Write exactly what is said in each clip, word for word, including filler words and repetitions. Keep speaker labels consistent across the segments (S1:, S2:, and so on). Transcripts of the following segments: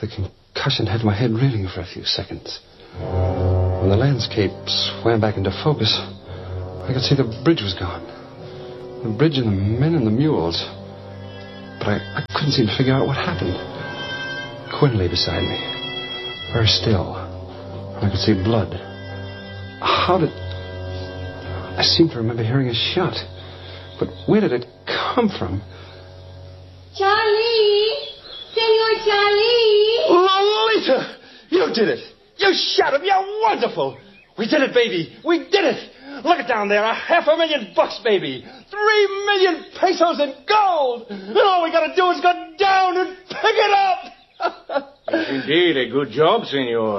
S1: The concussion had my head reeling for a few seconds. When the landscape swam back into focus, I could see the bridge was gone. The bridge and the men and the mules. But I, I couldn't seem to figure out what happened. Quinn lay beside me, very still. I could see blood. How did... I seem to remember hearing a shot. But where did it come from?
S2: Charlie! Senor Charlie!
S1: Lolita! You did it! You shot him! You're wonderful! We did it, baby! We did it! Look at down there, a half a million bucks, baby! Three million pesos in gold! And all we gotta do is go down and pick it up!
S3: Yes, indeed, a good job, senor.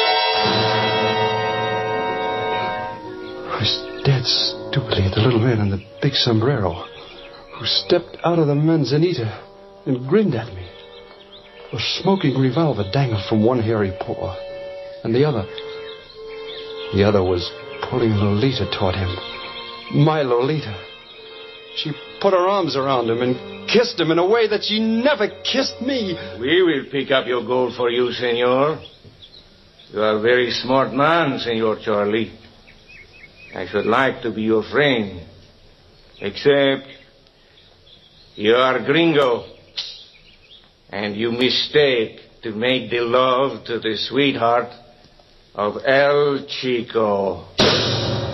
S1: I stared stupidly at the little man in the big sombrero, who stepped out of the manzanita and grinned at me. A smoking revolver dangled from one hairy paw, and the other... The other was pulling Lolita toward him. My Lolita. She put her arms around him and kissed him in a way that she never kissed me.
S3: We will pick up your gold for you, senor. You are a very smart man, Senor Charlie. I should like to be your friend. Except you are gringo. And you mistake to make the love to the sweetheart of El Chico.